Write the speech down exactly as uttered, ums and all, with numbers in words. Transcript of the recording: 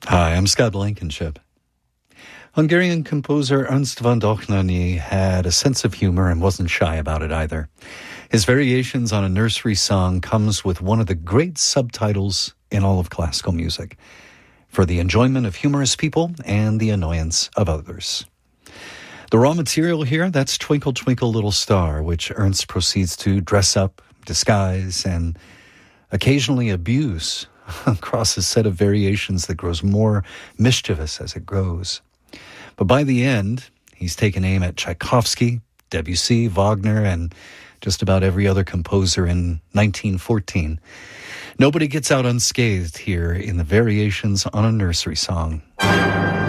Hi, I'm Scott Blankenship. Hungarian composer Ernst von Dohnányi had a sense of humor and wasn't shy about it either. His Variations on a Nursery Song comes with one of the great subtitles in all of classical music, for the enjoyment of humorous people and the annoyance of others. The raw material here, that's Twinkle Twinkle Little Star, which Ernst proceeds to dress up, disguise, and occasionally abuse across a set of variations that grows more mischievous as it goes. But by the end, he's taken aim at Tchaikovsky, Debussy, Wagner, and just about every other composer in nineteen fourteen. Nobody gets out unscathed here in the Variations on a Nursery Song.